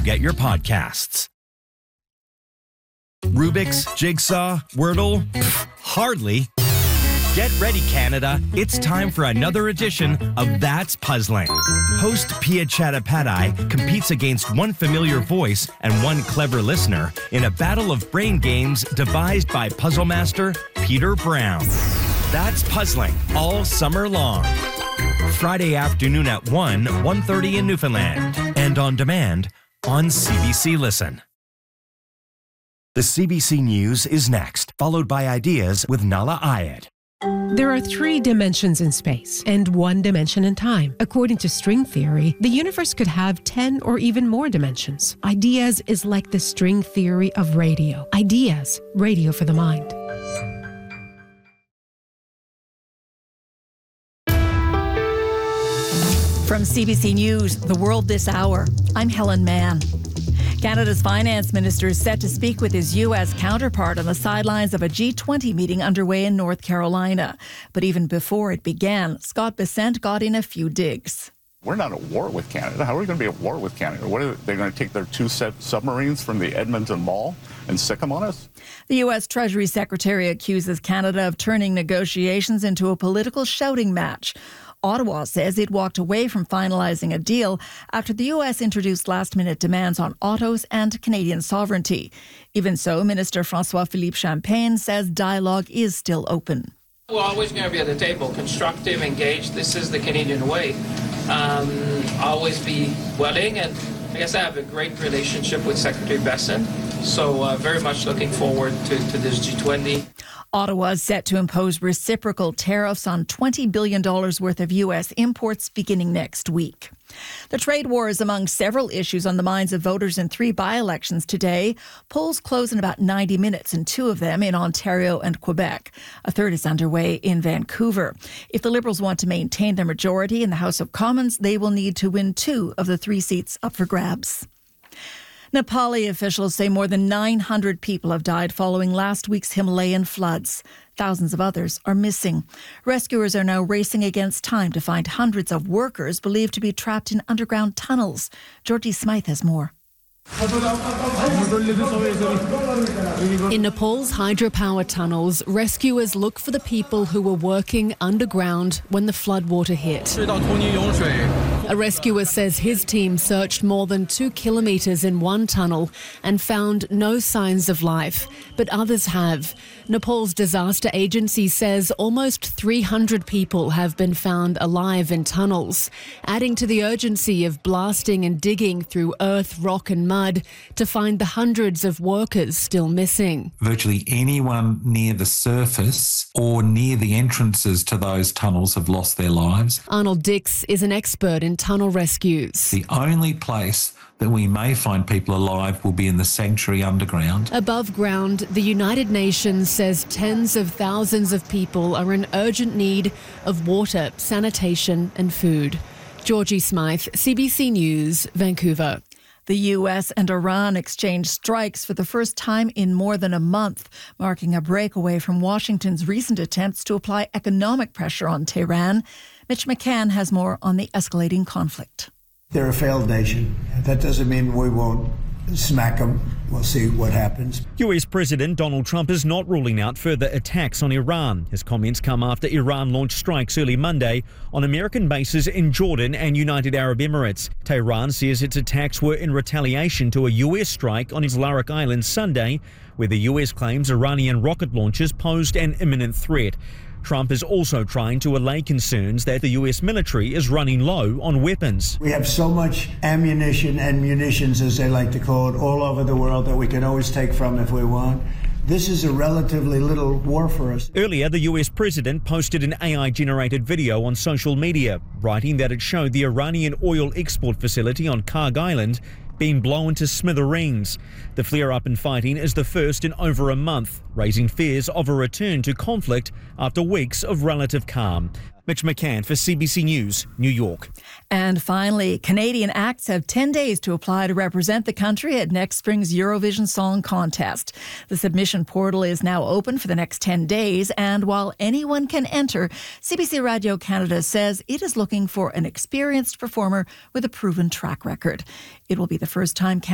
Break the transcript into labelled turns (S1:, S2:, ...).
S1: get your podcasts. Rubik's, Jigsaw, Wordle? Pfft, hardly. Get ready, Canada. It's time for another edition of That's Puzzling. Host Pia Chattopadhyay competes against one familiar voice and one clever listener in a battle of brain games devised by puzzle master Peter Brown. That's Puzzling all summer long. Friday afternoon at 1:30 in Newfoundland. And on demand on CBC Listen. The CBC News is next, followed by Ideas with Nala Ayed.
S2: There are 3 dimensions in space and 1 dimension in time. According to string theory, the universe could have 10 or even more dimensions. Ideas is like the string theory of radio. Ideas, radio for the mind.
S3: From CBC News, The World This Hour, I'm Helen Mann. Canada's finance minister is set to speak with his U.S. counterpart on the sidelines of a G20 meeting underway in North Carolina. But even before it began, Scott Bessent got in a few digs.
S4: We're not at war with Canada. How are we going to be at war with Canada? What are they going to take their 2 submarines from the Edmonton Mall and sick them on us?
S3: The U.S. Treasury Secretary accuses Canada of turning negotiations into a political shouting match. Ottawa says it walked away from finalizing a deal after the U.S. introduced last-minute demands on autos and Canadian sovereignty. Even so, Minister François-Philippe Champagne says dialogue is still open.
S5: We're always going to be at the table, constructive, engaged. This is the Canadian way. Always be willing, and I guess I have a great relationship with Secretary Bessent, so very much looking forward to this G20.
S3: Ottawa is set to impose reciprocal tariffs on $20 billion worth of U.S. imports beginning next week. The trade war is among several issues on the minds of voters in 3 by-elections today. Polls close in about 90 minutes, and 2 of them in Ontario and Quebec. A third is underway in Vancouver. If the Liberals want to maintain their majority in the House of Commons, they will need to win 2 of the 3 seats up for grabs. Nepali officials say more than 900 people have died following last week's Himalayan floods. Thousands of others are missing. Rescuers are now racing against time to find hundreds of workers believed to be trapped in underground tunnels. Georgie Smythe has more.
S6: In Nepal's hydropower tunnels, rescuers look for the people who were working underground when the floodwater hit. A rescuer says his team searched more than 2 kilometres in one tunnel and found no signs of life, but others have. Nepal's disaster agency says almost 300 people have been found alive in tunnels, adding to the urgency of blasting and digging through earth, rock and mud to find the hundreds of workers still missing.
S7: Virtually anyone near the surface or near the entrances to those tunnels have lost their lives.
S6: Arnold Dix is an expert in tunnel rescues.
S7: The only place that we may find people alive will be in the sanctuary underground.
S6: Above ground, the United Nations says tens of thousands of people are in urgent need of water, sanitation and food. Georgie Smythe, CBC News, Vancouver.
S3: The U.S. and Iran exchanged strikes for the first time in more than a month, marking a breakaway from Washington's recent attempts to apply economic pressure on Tehran. Mitch McCann has more on the escalating conflict.
S8: They're a failed nation. That doesn't mean we won't smack them. We'll see what happens.
S9: US President Donald Trump is not ruling out further attacks on Iran. His comments come after Iran launched strikes early Monday on American bases in Jordan and United Arab Emirates. Tehran says its attacks were in retaliation to a US strike on its Larak Island Sunday, where the US claims Iranian rocket launches posed an imminent threat. Trump is also trying to allay concerns that the US military is running low on weapons.
S8: We have so much ammunition and munitions, as they like to call it, all over the world that we can always take from if we want. This is a relatively little war for us.
S9: Earlier, the US president posted an AI-generated video on social media, writing that it showed the Iranian oil export facility on Karg Island being blown to smithereens. The flare-up in fighting is the first in over a month, raising fears of a return to conflict after weeks of relative calm. Mitch McCann for CBC News, New York.
S3: And finally, Canadian acts have 10 days to apply to represent the country at next spring's Eurovision Song Contest. The submission portal is now open for the next 10 days, and while anyone can enter, CBC Radio Canada says it is looking for an experienced performer with a proven track record. It will be the first time